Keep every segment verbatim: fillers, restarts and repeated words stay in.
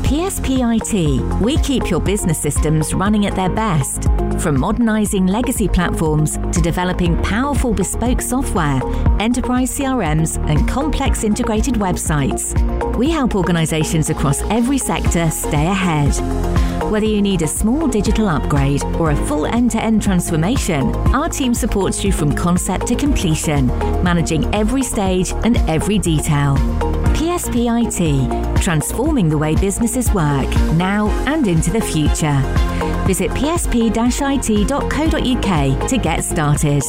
P S P I T, we keep your business systems running at their best. From modernising legacy platforms to developing powerful bespoke software, enterprise C R Ms and complex integrated websites, we help organisations across every sector stay ahead. Whether you need a small digital upgrade or a full end-to-end transformation, our team supports you from concept to completion, managing every stage and every detail. P S P I T, transforming the way businesses work, now and into the future. Visit p s p dash i t dot co dot u k to get started.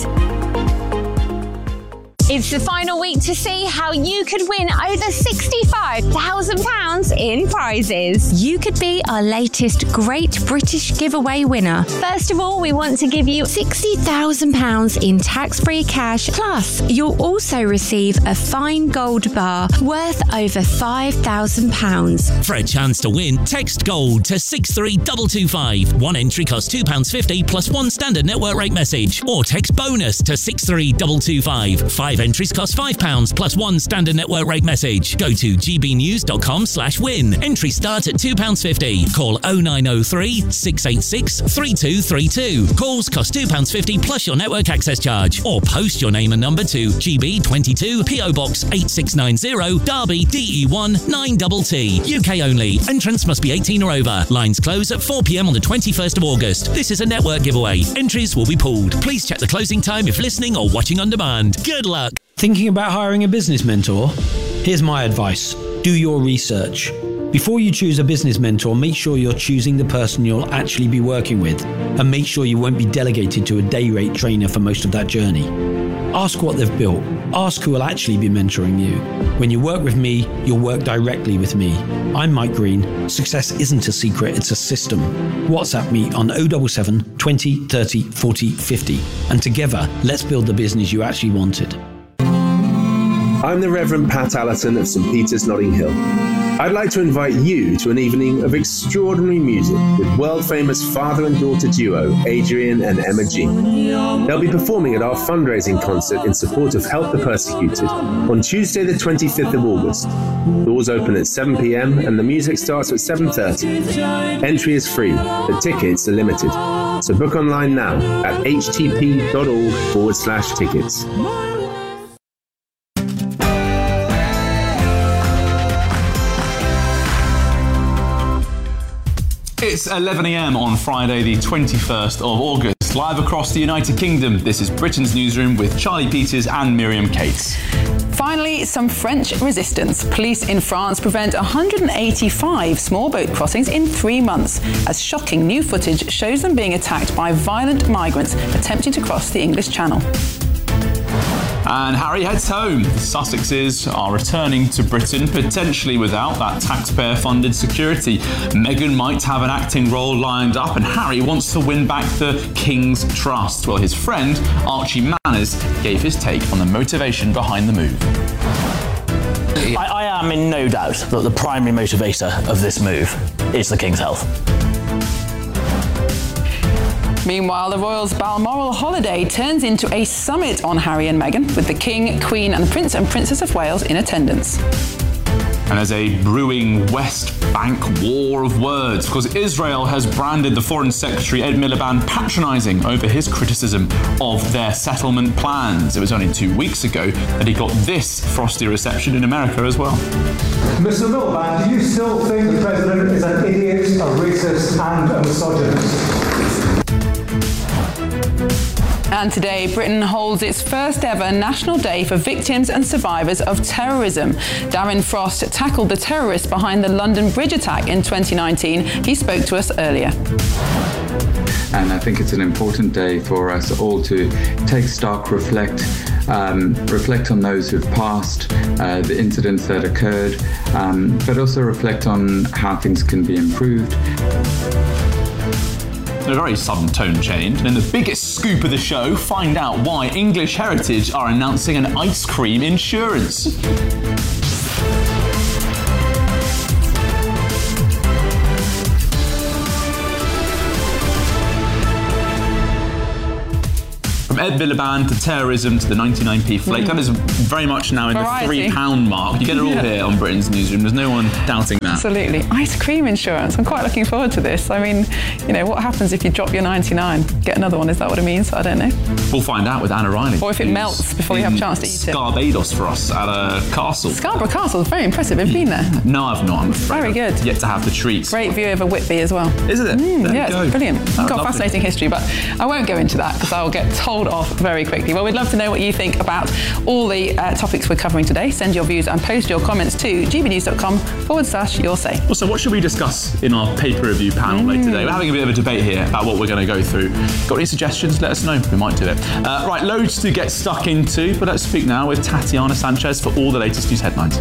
It's the final week to see how you could win over sixty-five thousand pounds in prizes. You could be our latest Great British Giveaway winner. First of all, we want to give you sixty thousand pounds in tax-free cash. Plus, you'll also receive a fine gold bar worth over five thousand pounds. For a chance to win, text GOLD to six three two two five. One entry costs two pounds fifty plus one standard network rate message. Or text BONUS to six three two two five. Five entries cost five pounds plus one standard network rate message. Go to g b news dot com slash win. Entries start at two pounds fifty. Call oh nine oh three, six eight six, three two three two. Calls cost two pounds fifty plus your network access charge. Or post your name and number to G B twenty-two, P O Box eight six nine zero, Derby, D E one nine T T. U K only. Entrants must be eighteen or over. Lines close at four p m on the twenty-first of August. This is a network giveaway. Entries will be pooled. Please check the closing time if listening or watching on demand. Good luck. Thinking about hiring a business mentor? Here's my advice. Do your research. Before you choose a business mentor, make sure you're choosing the person you'll actually be working with, and make sure you won't be delegated to a day rate trainer for most of that journey. Ask what they've built. Ask who will actually be mentoring you. When you work with me, you'll work directly with me. I'm Mike Green. Success isn't a secret, it's a system. WhatsApp me on oh seven seven, twenty, thirty, forty, fifty. And together, let's build the business you actually wanted. I'm the Reverend Pat Allerton of St Peter's, Notting Hill. I'd like to invite you to an evening of extraordinary music with world-famous father and daughter duo Adrian and Emma G. They'll be performing at our fundraising concert in support of Help the Persecuted on Tuesday the twenty-fifth of August. Doors open at seven p m and the music starts at seven thirty. Entry is free, but tickets are limited. So book online now at htp.org forward slash tickets. It's eleven a m on Friday the twenty-first of August. Live across the United Kingdom, this is Britain's Newsroom with Charlie Peters and Miriam Cates. Finally, some French resistance. Police in France prevent one hundred eighty-five small boat crossings in three months, as shocking new footage shows them being attacked by violent migrants attempting to cross the English Channel. And Harry heads home. The Sussexes are returning to Britain, potentially without that taxpayer-funded security. Meghan might have an acting role lined up, and Harry wants to win back the King's trust. Well, his friend, Archie Manners, gave his take on the motivation behind the move. I, I am in no doubt that the primary motivator of this move is the King's health. Meanwhile, the Royals' Balmoral holiday turns into a summit on Harry and Meghan, with the King, Queen and Prince and Princess of Wales in attendance. And there's a brewing West Bank war of words, because Israel has branded the Foreign Secretary Ed Miliband patronising over his criticism of their settlement plans. It was only two weeks ago that he got this frosty reception in America as well. Mister Miliband, do you still think the President is an idiot, a racist and a misogynist? And today, Britain holds its first ever National Day for Victims and Survivors of Terrorism. Darren Frost tackled the terrorists behind the London Bridge attack in twenty nineteen. He spoke to us earlier. And I think it's an important day for us all to take stock, reflect, um, reflect on those who've passed, uh, the incidents that occurred, um, but also reflect on how things can be improved. A very sudden tone change. And in the biggest scoop of the show, find out why English Heritage are announcing an ice cream insurance. From Ed Miliband to terrorism to the ninety-nine p flake. Mm. That is very much now in Variety. the three pound mark. You get it all yeah. here on Britain's Newsroom. There's no one doubting that. Absolutely. Ice cream insurance. I'm quite looking forward to this. I mean, you know, what happens if you drop your ninety-nine? Get another one. Is that what it means? I don't know. We'll find out with Anna Riley. Or if it melts before you have a chance to eat it. Barbados for us at a castle. Scarborough Castle is very impressive. Have you been there? No, I've not. I'm afraid. Very good. I've yet to have the treat. Great view over Whitby as well. Isn't it? Mm, yeah, it's brilliant. It's got a fascinating history, but I won't go into that because I'll get told off very quickly. Well, we'd love to know what you think about all the uh, topics we're covering today. Send your views and post your comments to gbnews.com forward slash your say. Well, so what should we discuss in our paper review panel mm. later today? We're having a bit of a debate here about what we're going to go through. Got any suggestions? Let us know. We might do it. Uh, right, loads to get stuck into, but let's speak now with Tatiana Sanchez for all the latest news headlines.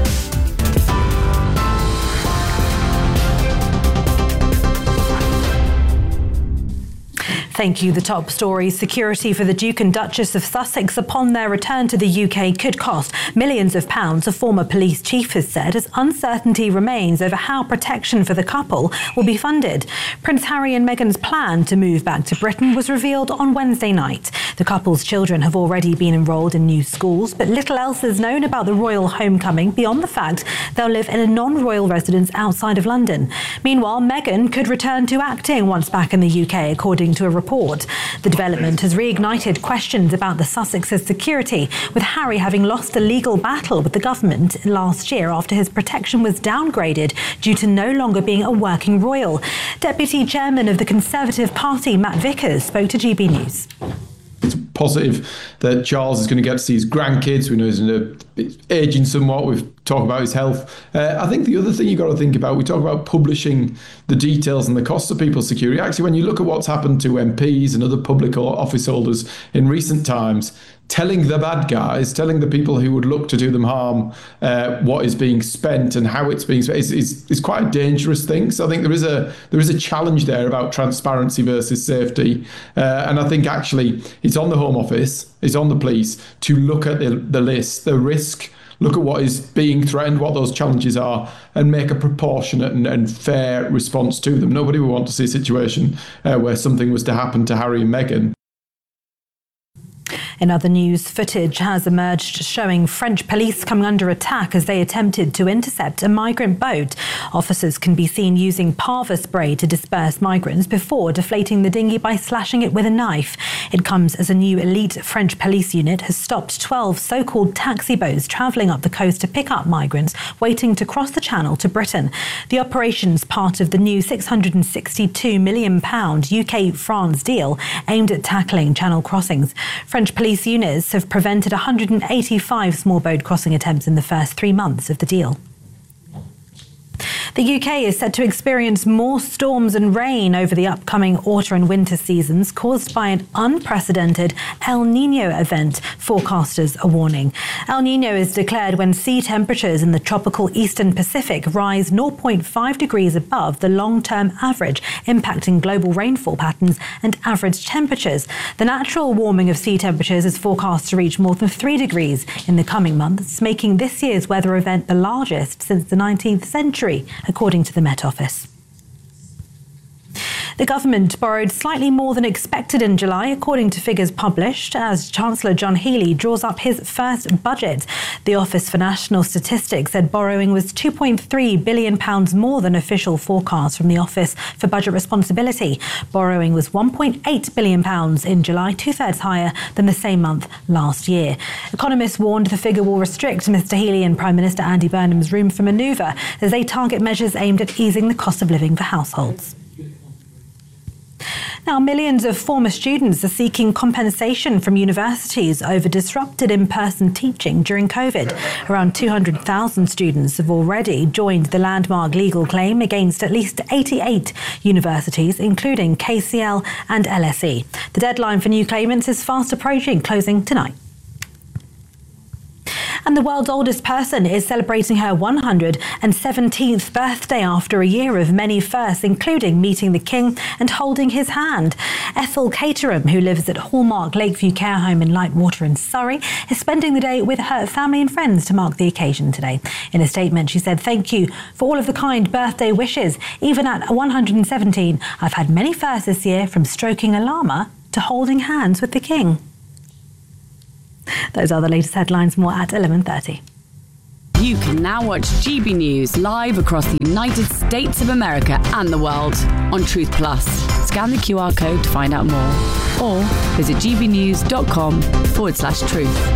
Thank you. The top story: security for the Duke and Duchess of Sussex upon their return to the U K could cost millions of pounds, a former police chief has said, as uncertainty remains over how protection for the couple will be funded. Prince Harry and Meghan's plan to move back to Britain was revealed on Wednesday night. The couple's children have already been enrolled in new schools, but little else is known about the royal homecoming beyond the fact they'll live in a non-royal residence outside of London. Meanwhile, Meghan could return to acting once back in the U K, according to a report. The development has reignited questions about the Sussex's security, with Harry having lost a legal battle with the government last year after his protection was downgraded due to no longer being a working royal. Deputy Chairman of the Conservative Party, Matt Vickers, spoke to G B News. It's positive that Charles is going to get to see his grandkids. We know he's aging somewhat. We've talked about his health. Uh, I think the other thing you've got to think about, we talk about publishing the details and the cost of people's security. Actually, when you look at what's happened to M Ps and other public office holders in recent times, telling the bad guys, telling the people who would look to do them harm, uh, what is being spent and how it's being spent is, is, is quite a dangerous thing. So I think there is a there is a challenge there about transparency versus safety. Uh, and I think actually it's on the Home Office, it's on the police to look at the, the list, the risk, look at what is being threatened, what those challenges are, and make a proportionate and, and fair response to them. Nobody would want to see a situation uh, where something was to happen to Harry and Meghan. In other news, footage has emerged showing French police coming under attack as they attempted to intercept a migrant boat. Officers can be seen using Parva spray to disperse migrants before deflating the dinghy by slashing it with a knife. It comes as a new elite French police unit has stopped twelve so-called taxi boats travelling up the coast to pick up migrants waiting to cross the Channel to Britain. The operation's part of the new six hundred sixty-two million pounds U K-France deal aimed at tackling Channel crossings. French police units have prevented one hundred eighty-five small boat crossing attempts in the first three months of the deal. The U K is set to experience more storms and rain over the upcoming autumn and winter seasons caused by an unprecedented El Niño event, forecasters are warning. El Niño is declared when sea temperatures in the tropical eastern Pacific rise zero point five degrees above the long-term average, impacting global rainfall patterns and average temperatures. The natural warming of sea temperatures is forecast to reach more than three degrees in the coming months, making this year's weather event the largest since the nineteenth century, according to the Met Office. The government borrowed slightly more than expected in July, according to figures published, as Chancellor John Healey draws up his first budget. The Office for National Statistics said borrowing was two point three billion pounds more than official forecasts from the Office for Budget Responsibility. Borrowing was one point eight billion pounds in July, two-thirds higher than the same month last year. Economists warned the figure will restrict Mr Healey and Prime Minister Andy Burnham's room for manoeuvre as they target measures aimed at easing the cost of living for households. Now, millions of former students are seeking compensation from universities over disrupted in-person teaching during COVID. Around two hundred thousand students have already joined the landmark legal claim against at least eighty-eight universities, including K C L and L S E. The deadline for new claimants is fast approaching, closing tonight. And the world's oldest person is celebrating her one hundred seventeenth birthday after a year of many firsts, including meeting the King and holding his hand. Ethel Caterham, who lives at Hallmark Lakeview Care Home in Lightwater in Surrey, is spending the day with her family and friends to mark the occasion today. In a statement, she said, "Thank you for all of the kind birthday wishes. Even at one hundred seventeen, I've had many firsts this year, from stroking a llama to holding hands with the King." Those are the latest headlines. More at eleven thirty. You can now watch G B News live across the United States of America and the world on Truth Plus. Scan the Q R code to find out more, or visit gbnews.com forward slash truth.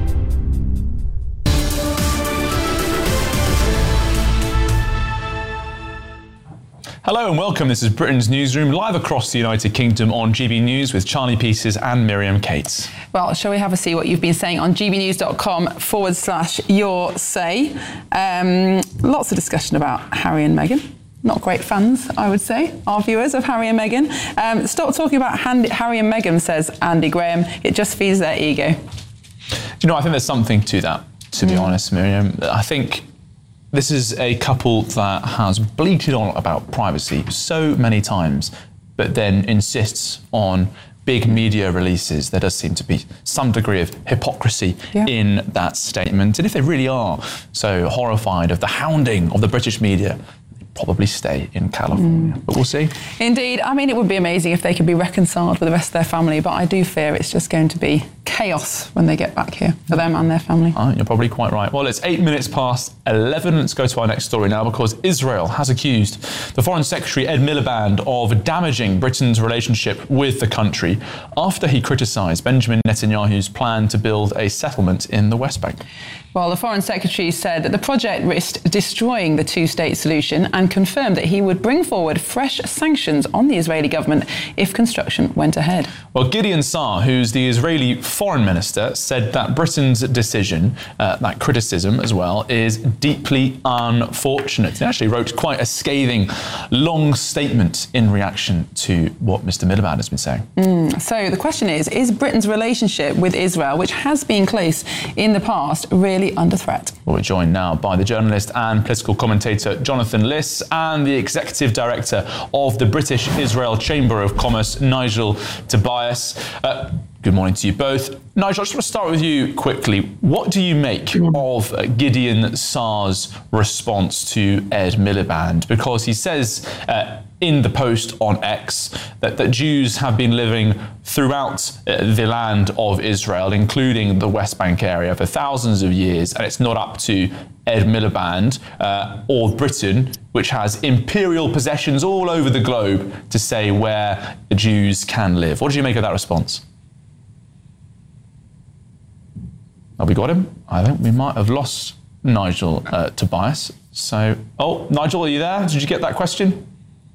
Hello and welcome. This is Britain's Newsroom, live across the United Kingdom on G B News with Charlie Peters and Miriam Cates. Well, shall we have a see what you've been saying on gbnews.com forward slash your say. Um, lots of discussion about Harry and Meghan. Not great fans, I would say, our viewers of Harry and Meghan. Um, stop talking about Harry and Meghan, says Andy Graham. It just feeds their ego. Do you know, I think there's something to that, to mm. be honest, Miriam. I think this is a couple that has bleated on about privacy so many times, but then insists on big media releases. There does seem to be some degree of hypocrisy yeah. in that statement. And if they really are so horrified of the hounding of the British media, probably stay in California, mm. but we'll see. Indeed. I mean, it would be amazing if they could be reconciled with the rest of their family, but I do fear it's just going to be chaos when they get back here for them and their family. Oh, you're probably quite right. Well, it's eight minutes past eleven. Let's go to our next story now, because Israel has accused the Foreign Secretary Ed Miliband of damaging Britain's relationship with the country after he criticised Benjamin Netanyahu's plan to build a settlement in the West Bank. Well, the Foreign Secretary said that the project risked destroying the two-state solution and confirmed that he would bring forward fresh sanctions on the Israeli government if construction went ahead. Well, Gideon Saar, who's the Israeli foreign minister, said that Britain's decision, uh, that criticism as well, is deeply unfortunate. He actually wrote quite a scathing, long statement in reaction to what Mister Miliband has been saying. Mm, so the question is, is Britain's relationship with Israel, which has been close in the past, really under threat? Well, we're joined now by the journalist and political commentator Jonathan Liss and the executive director of the British Israel Chamber of Commerce, Nigel Tobias. Uh, good morning to you both. Nigel, I just want to start with you quickly. What do you make of uh, Gideon Saar's response to Ed Miliband? Because he says uh, in the post on X that, that Jews have been living throughout uh, the land of Israel, including the West Bank area, for thousands of years, and it's not up to Ed Miliband uh, or Britain, which has imperial possessions all over the globe, to say where the Jews can live. What do you make of that response? Have we got him? I think we might have lost Nigel uh, Tobias. So, oh, Nigel, are you there? Did you get that question?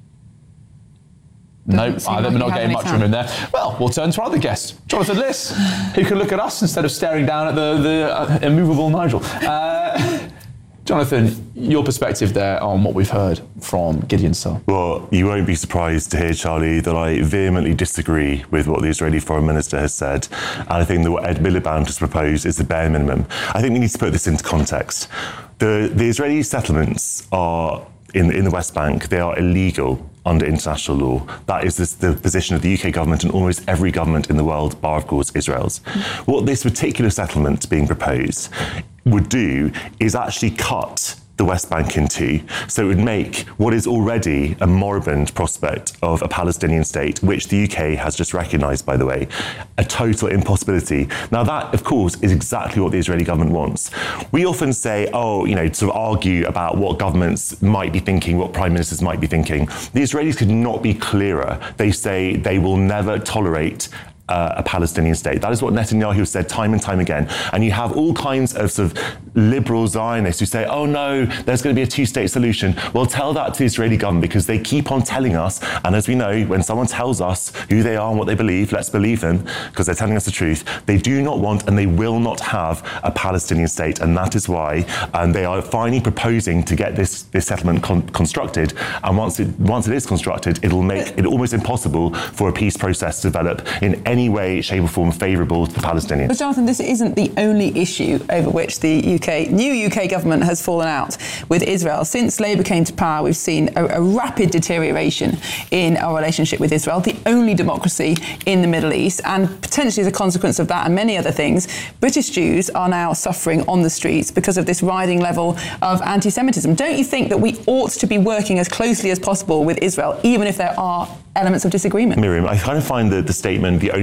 No, nope, I think we're not getting much from him there. Well, we'll turn to our other guest, Jonathan Liss, who can look at us instead of staring down at the, the uh, immovable Nigel. Uh, Jonathan, your perspective there on what we've heard from Gideon Saar. Well, you won't be surprised to hear, Charlie, that I vehemently disagree with what the Israeli Foreign Minister has said. And I think that what Ed Miliband has proposed is the bare minimum. I think we need to put this into context. The, the Israeli settlements are in, in the West Bank, they are illegal under international law. That is this, the position of the U K government and almost every government in the world, bar, of course, Israel's. Mm-hmm. What this particular settlement being proposed would do is actually cut the West Bank in two. So it would make what is already a moribund prospect of a Palestinian state, which the U K has just recognised, by the way, a total impossibility. Now that, of course, is exactly what the Israeli government wants. We often say, oh, you know, to sort of argue about what governments might be thinking, what prime ministers might be thinking. The Israelis could not be clearer. They say they will never tolerate Uh, a Palestinian state. That is what Netanyahu said time and time again. And you have all kinds of sort of liberal Zionists who say, oh no, there's going to be a two-state solution. Well, tell that to the Israeli government, because they keep on telling us, and as we know, when someone tells us who they are and what they believe, let's believe them, because they're telling us the truth. They do not want and they will not have a Palestinian state, and that is why um, they are finally proposing to get this, this settlement con- constructed. And once it, once it is constructed, it'll make it almost impossible for a peace process to develop in any way, shape or form favourable to the Palestinians. But Jonathan, this isn't the only issue over which the U K, new U K government has fallen out with Israel. Since Labour came to power, we've seen a, a rapid deterioration in our relationship with Israel, the only democracy in the Middle East, and potentially as a consequence of that and many other things, British Jews are now suffering on the streets because of this rising level of anti-Semitism. Don't you think that we ought to be working as closely as possible with Israel, even if there are elements of disagreement? Miriam, I kind of find the, the statement, the only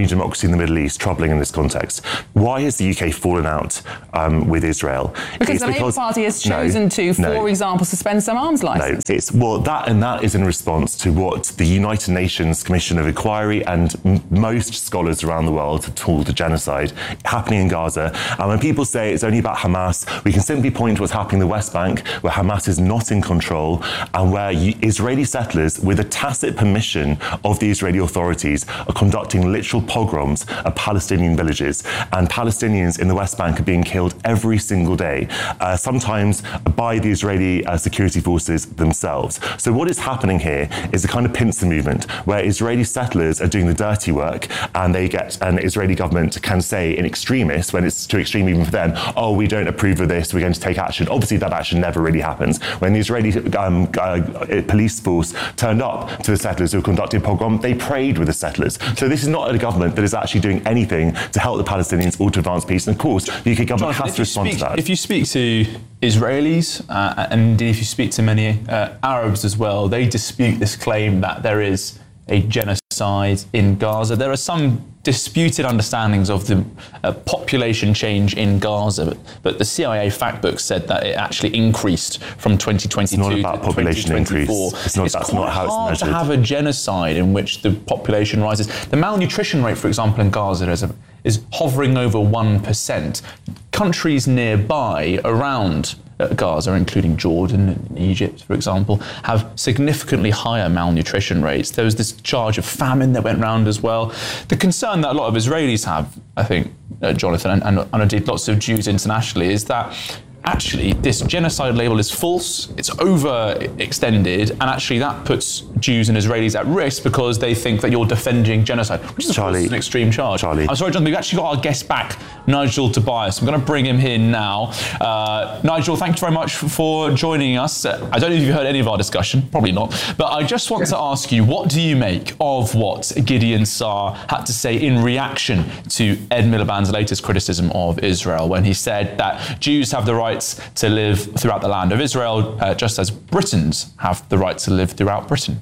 new democracy in the Middle East troubling in this context? Why has the U K fallen out um, with Israel? Because it's the Labour Party has chosen no, to, for no, example, suspend some arms license. No, it's well that and that is in response to what the United Nations Commission of Inquiry and m- most scholars around the world have called a genocide happening in Gaza. And when people say it's only about Hamas, we can simply point to what's happening in the West Bank, where Hamas is not in control, and where Israeli settlers, with the tacit permission of the Israeli authorities, are conducting literal pogroms of Palestinian villages. And Palestinians in the West Bank are being killed every single day, uh, sometimes by the Israeli uh, security forces themselves. So what is happening here is a kind of pincer movement, where Israeli settlers are doing the dirty work, and they get an Israeli government can say in extremis, when it's too extreme even for them, oh, we don't approve of this, we're going to take action. Obviously, that action never really happens. When the Israeli um, uh, police force turned up to the settlers who were conducting pogrom, they prayed with the settlers. So this is not a government that is actually doing anything to help the Palestinians or to advance peace. And of course, the U K government Jonathan, has to respond speak, to that. If you speak to Israelis, uh, and indeed if you speak to many uh, Arabs as well, they dispute this claim that there is a genocide in Gaza. There are some disputed understandings of the uh, population change in Gaza, but, but the C I A fact book said that it actually increased from twenty twenty-two it's not about to population twenty twenty-four. Increase. It's not, it's that's quite not how hard it's measured. to have a genocide in which the population rises. The malnutrition rate, for example, in Gaza is, a, is hovering over one percent. Countries nearby around Gaza, including Jordan and Egypt, for example, have significantly higher malnutrition rates. There was this charge of famine that went round as well. The concern that a lot of Israelis have, I think, uh, Jonathan, and, and, and indeed lots of Jews internationally, is that actually this genocide label is false, it's overextended, and actually that puts Jews and Israelis at risk because they think that you're defending genocide, which is Charlie, an extreme charge. Charlie. I'm sorry, Jonathan, we've actually got our guest back, Nigel Tobias. I'm going to bring him in now. Uh, Nigel, thank you very much for joining us. Uh, I don't know if you've heard any of our discussion, probably not, but I just want to ask you, what do you make of what Gideon Saar had to say in reaction to Ed Miliband's latest criticism of Israel, when he said that Jews have the rights to live throughout the land of Israel, uh, just as Britons have the right to live throughout Britain?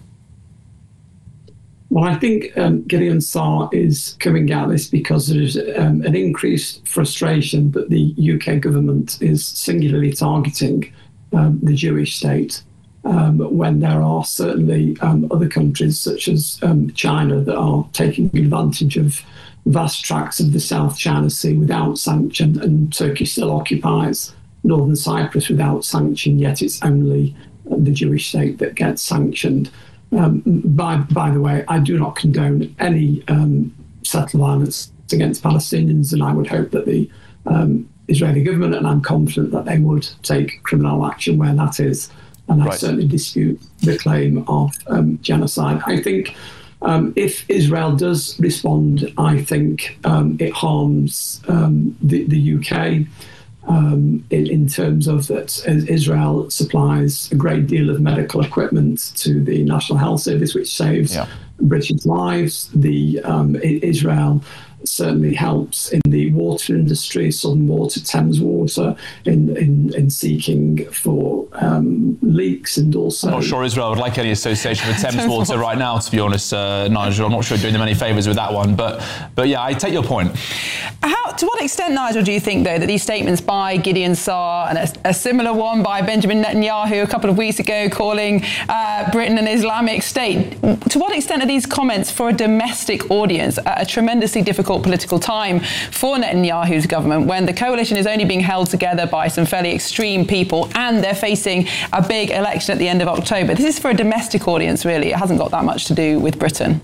Well, I think um, Gideon Saar is coming at this because there's um, an increased frustration that the U K government is singularly targeting um, the Jewish state, um, when there are certainly um, other countries such as um, China that are taking advantage of vast tracts of the South China Sea without sanction, and Turkey still occupies Northern Cyprus without sanction, yet it's only the Jewish state that gets sanctioned. Um, by, by the way, I do not condone any um, settler violence against Palestinians, and I would hope that the um, Israeli government, and I'm confident that they would take criminal action where that is, and I right. certainly dispute the claim of um, genocide. I think um, if Israel does respond, I think um, it harms um, the, the U K. Um, in, in terms of that Israel supplies a great deal of medical equipment to the National Health Service, which saves yeah. British lives. The um, Israel certainly helps in the water industry, Southern Water, Thames Water, in, in, in seeking for um, leaks, and also... I'm not sure Israel would like any association with Thames Water right now, to be honest, uh, Nigel. I'm not sure doing them any favours with that one, but but yeah, I take your point. How, to what extent, Nigel, do you think, though, that these statements by Gideon Saar and a, a similar one by Benjamin Netanyahu a couple of weeks ago calling uh, Britain an Islamic state, to what extent are these comments for a domestic audience at a tremendously difficult political time for Netanyahu's government, when the coalition is only being held together by some fairly extreme people and they're facing a big election at the end of October? This is for a domestic audience, really. It hasn't got that much to do with Britain.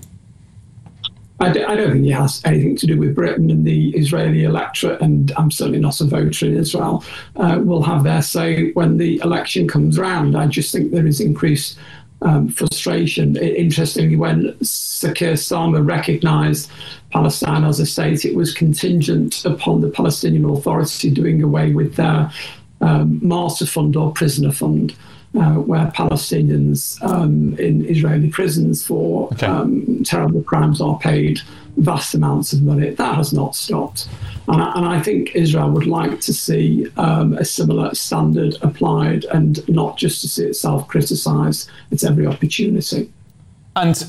I don't, I don't think it has anything to do with Britain, and the Israeli electorate, and I'm certainly not a voter in Israel, uh, will have their say when the election comes round. I just think there is increased um, frustration. Interestingly, when Sir Keir Starmer recognised Palestine as a state, it was contingent upon the Palestinian Authority doing away with their um, martyr fund or prisoner fund, uh, where Palestinians um, in Israeli prisons for okay. um, terrible crimes are paid vast amounts of money. That has not stopped. And I, and I think Israel would like to see um, a similar standard applied, and not just to see itself criticised at every opportunity. And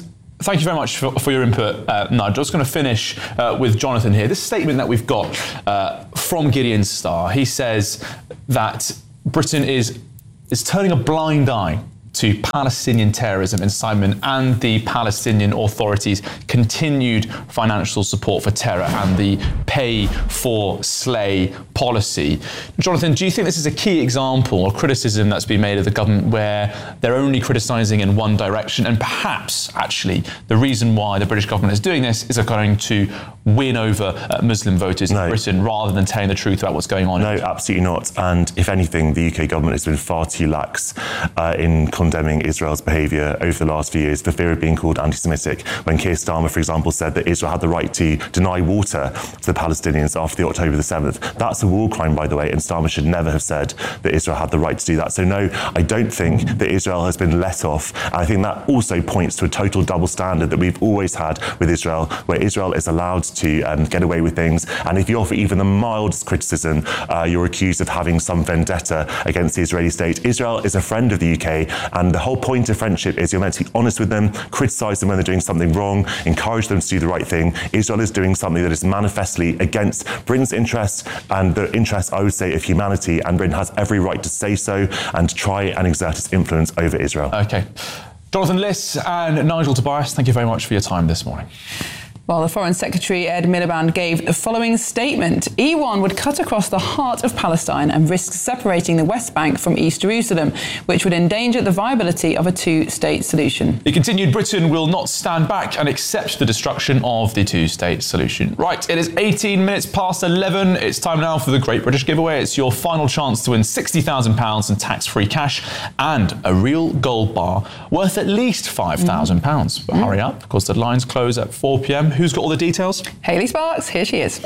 Thank you very much for, for your input, uh, Nigel. Just going to finish uh, with Jonathan here. This statement that we've got uh, from Gideon Starr, he says that Britain is is turning a blind eye to Palestinian terrorism incitement and the Palestinian Authority's continued financial support for terror and the pay for slay policy. Jonathan, do you think this is a key example or criticism that's been made of the government where they're only criticising in one direction, and perhaps actually the reason why the British government is doing this is going to win over uh, Muslim voters no. in Britain rather than telling the truth about what's going on? No, absolutely not. And if anything, the U K government has been far too lax uh, in condemning Israel's behaviour over the last few years for fear of being called anti-Semitic. When Keir Starmer, for example, said that Israel had the right to deny water to the Palestinians after the October the seventh. That's a war crime, by the way, and Starmer should never have said that Israel had the right to do that. So no, I don't think that Israel has been let off. And I think that also points to a total double standard that we've always had with Israel, where Israel is allowed to um, get away with things. And if you offer even the mildest criticism, uh, you're accused of having some vendetta against the Israeli state. Israel is a friend of the U K, and the whole point of friendship is you're meant to be honest with them, criticise them when they're doing something wrong, encourage them to do the right thing. Israel is doing something that is manifestly against Britain's interests and the interests, I would say, of humanity, and Britain has every right to say so and to try and exert its influence over Israel. OK. Jonathan Liss and Nigel Tobias, thank you very much for your time this morning. Well, the Foreign Secretary Ed Miliband gave the following statement. E one would cut across the heart of Palestine and risk separating the West Bank from East Jerusalem, which would endanger the viability of a two-state solution. He continued, Britain will not stand back and accept the destruction of the two-state solution. Right, it is eighteen minutes past eleven. It's time now for the Great British Giveaway. It's your final chance to win sixty thousand pounds in tax-free cash and a real gold bar worth at least five thousand pounds. Mm. But mm. hurry up, because the lines close at four p.m. Who's got all the details? Hayley Sparks, here she is.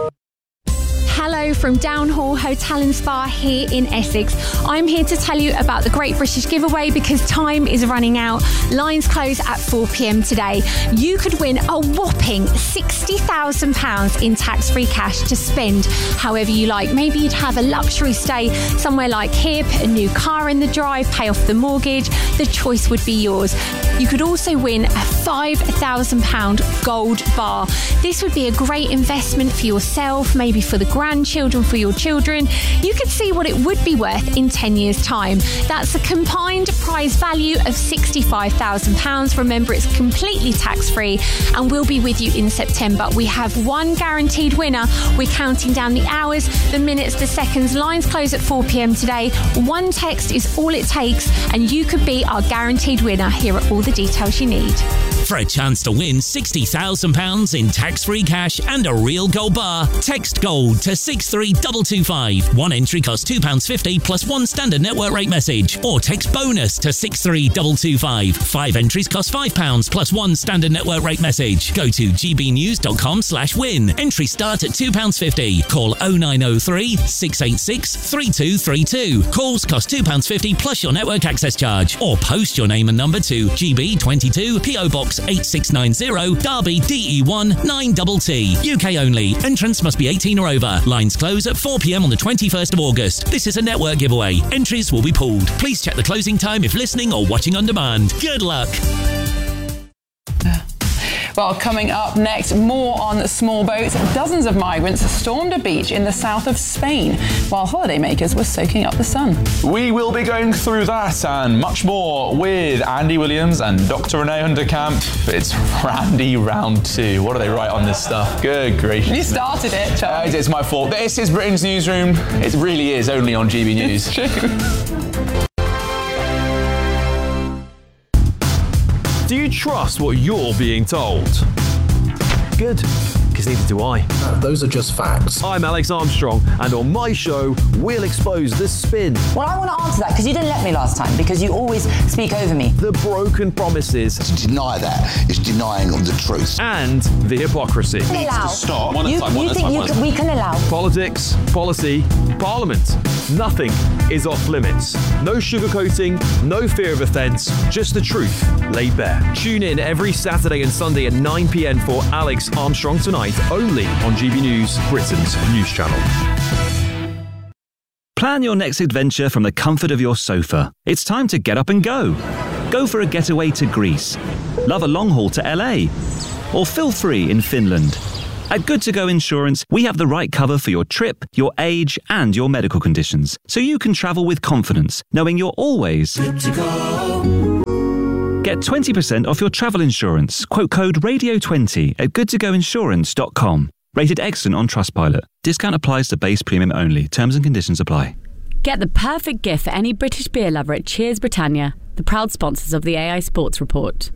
Hello from Downhall Hotel and Spa here in Essex. I'm here to tell you about the Great British Giveaway because time is running out. Lines close at four p.m. today. You could win a whopping sixty thousand pounds in tax-free cash to spend however you like. Maybe you'd have a luxury stay somewhere like here, put a new car in the drive, pay off the mortgage. The choice would be yours. You could also win a five thousand pounds gold bar. This would be a great investment for yourself, maybe for the grandchildren, for your children. You could see what it would be worth in ten years' time. That's a combined prize value of sixty-five thousand pounds. Remember, it's completely tax-free and we'll be with you in September. We have one guaranteed winner. We're counting down the hours, the minutes, the seconds. Lines close at four p.m. today. One text is all it takes and you could be our guaranteed winner. Here are all the details you need. For a chance to win sixty thousand pounds in tax-free cash and a real gold bar, text GOLD to six three two two five. One entry costs two pounds fifty plus one standard network rate message. Or text BONUS to six three two two five. Five entries cost five pounds plus one standard network rate message. Go to gbnews.com slash win. Entries start at two pounds fifty. Call oh nine oh three, six eight six, three two three two. Calls cost two pounds fifty plus your network access charge. Or post your name and number to G B twenty-two, P O Box eight six nine zero, Derby D E one nine T T. U K only. Entrance must be eighteen or over. Lines close at four p.m. on the twenty-first of August. This is a network giveaway. Entries will be pooled. Please check the closing time if listening or watching on demand. Good luck. Well, coming up next, more on small boats. Dozens of migrants stormed a beach in the south of Spain while holidaymakers were soaking up the sun. We will be going through that and much more with Andy Williams and Doctor Renee Hunderkamp. It's Randy round two. What do they write on this stuff? Good gracious. You started it, Charlie. Uh, it's my fault. This is Britain's newsroom. It really is only on G B News. It's true. Do you trust what you're being told? Good, because neither do I. Uh, those are just facts. I'm Alex Armstrong, and on my show, we'll expose the spin. Well, I want to answer that, because you didn't let me last time, because you always speak over me. The broken promises. To deny that is denying the truth. And the hypocrisy. Allow. Stop. One you, at a time, you one think at a time, you can, we can allow? Politics, policy, parliament. Nothing is off limits. No sugarcoating, no fear of offence, just the truth laid bare. Tune in every Saturday and Sunday at nine p.m. for Alex Armstrong Tonight, only on G B News, Britain's news channel. Plan your next adventure from the comfort of your sofa. It's time to get up and go. Go for a getaway to Greece. Love a long haul to L A. Or feel free in Finland. At Good to Go Insurance, we have the right cover for your trip, your age, and your medical conditions, so you can travel with confidence, knowing you're always good to go. Get twenty percent off your travel insurance. Quote code radio twenty at good to go insurance dot com. Rated excellent on Trustpilot. Discount applies to base premium only. Terms and conditions apply. Get the perfect gift for any British beer lover at Cheers Britannia, the proud sponsors of the A I Sports Report.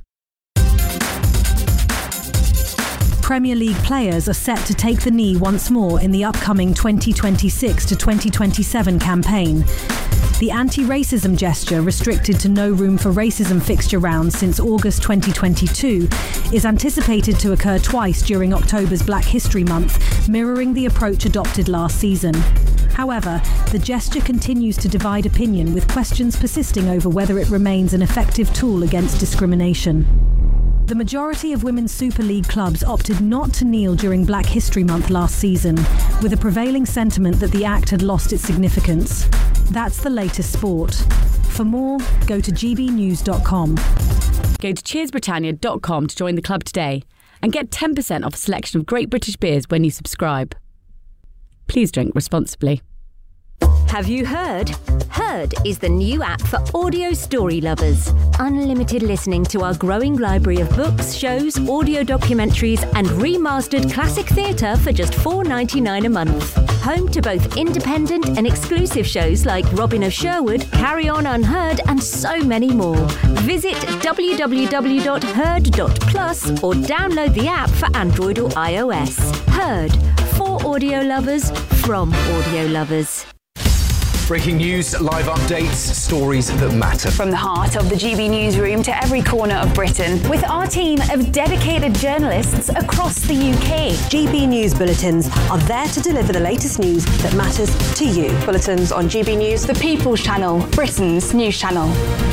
Premier League players are set to take the knee once more in the upcoming twenty twenty-six to twenty twenty-seven campaign. The anti-racism gesture, restricted to no room for racism fixture rounds since August twenty twenty-two, is anticipated to occur twice during October's Black History Month, mirroring the approach adopted last season. However, the gesture continues to divide opinion, with questions persisting over whether it remains an effective tool against discrimination. The majority of Women's Super League clubs opted not to kneel during Black History Month last season, with a prevailing sentiment that the act had lost its significance. That's the latest sport. For more, go to g b news dot com. Go to cheers britannia dot com to join the club today and get ten percent off a selection of great British beers when you subscribe. Please drink responsibly. Have you heard? Heard is the new app for audio story lovers. Unlimited listening to our growing library of books, shows, audio documentaries, and remastered classic theatre for just four dollars ninety-nine a month. Home to both independent and exclusive shows like Robin of Sherwood, Carry On Unheard, and so many more. Visit w w w dot heard dot plus or download the app for Android or iOS. Heard, for audio lovers, from audio lovers. Breaking news, live updates, stories that matter. From the heart of the G B newsroom to every corner of Britain, with our team of dedicated journalists across the U K. G B News Bulletins are there to deliver the latest news that matters to you. Bulletins on G B News, the People's Channel, Britain's news channel.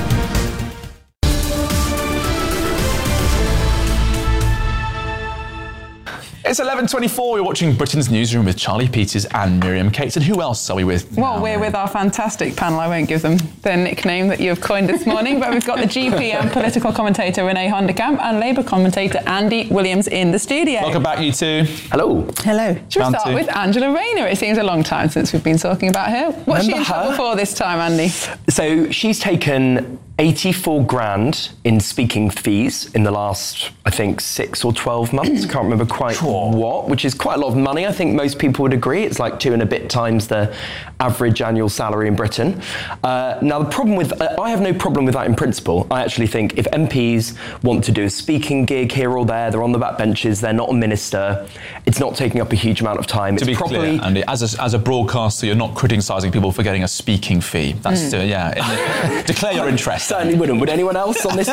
It's eleven twenty-four. We're watching Britain's Newsroom with Charlie Peters and Miriam Cates. And who else are we with? Well, we're with our fantastic panel. I won't give them the nickname that you've coined this morning, but we've got the G P and political commentator Renee Honderkamp and Labour commentator Andy Williams in the studio. Welcome back, you two. Hello. Hello. Should we start with Angela Rayner? It seems a long time since we've been talking about her. What's Remember she in trouble her? for this time, Andy? So she's taken eighty-four grand in speaking fees in the last, I think, six or twelve months. Can't remember quite what, which is quite a lot of money. I think most people would agree. It's like two and a bit times the average annual salary in Britain. Uh, now, the problem with, uh, I have no problem with that in principle. I actually think if M Ps want to do a speaking gig here or there, they're on the back benches, they're not a minister, it's not taking up a huge amount of time. To it's be probably, clear, Andy, as a, as a broadcaster, you're not criticising people for getting a speaking fee. That's, Mm. uh, yeah, declare your interest. Certainly wouldn't. Would anyone else on this?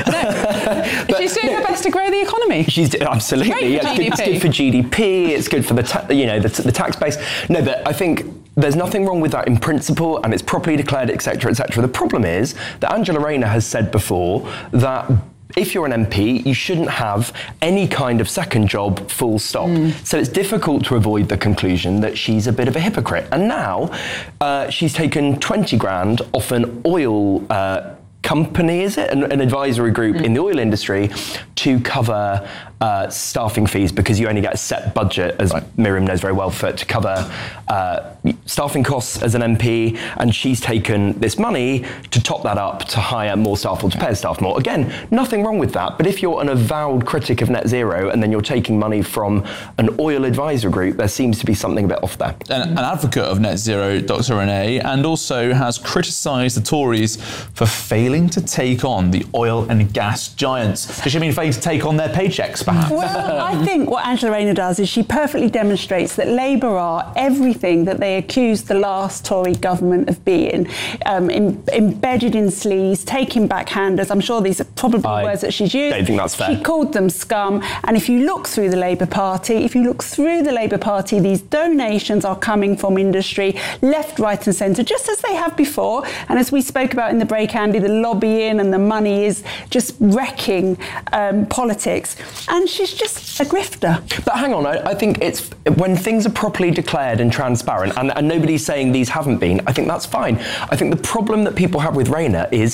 But she's doing her best to grow the economy. She's absolutely. Great Yeah, for it's, good, it's good for G D P. It's good for the ta- you know the, the tax base. No, but I think there's nothing wrong with that in principle, and it's properly declared, et cetera, et cetera. The problem is that Angela Rayner has said before that if you're an M P, you shouldn't have any kind of second job, full stop. Mm. So it's difficult to avoid the conclusion that she's a bit of a hypocrite. And now uh, she's taken twenty grand off an oil uh, company, is it? An, an advisory group mm. in the oil industry to cover uh, staffing fees, because you only get a set budget, as right. Miriam knows very well, for to cover uh, staffing costs as an M P, and she's taken this money to top that up to hire more staff or to pay staff more. Again, nothing wrong with that, but if you're an avowed critic of net zero and then you're taking money from an oil advisor group, there seems to be something a bit off there. An, an advocate of net zero, Doctor Renee, and also has criticised the Tories for failing to take on the oil and gas giants. Does she mean failing to take on their paychecks, perhaps? Well, I think what Angela Rayner does is she perfectly demonstrates that Labour are everything that they accused the last Tory government of being, um, in, embedded in sleaze, taking backhanders. I'm sure these are probably I words that she's used. don't think that's fair. She called them scum. And if you look through the Labour Party, if you look through the Labour Party, these donations are coming from industry, left, right and centre, just as they have before. And as we spoke about in the break, Andy, the lobbying and the money is just wrecking um, politics. And she's just a grifter. But hang on, I, I think it's when things are properly declared and transparent, and, and nobody's saying these haven't been, I think that's fine. I think the problem that people have with Rayner is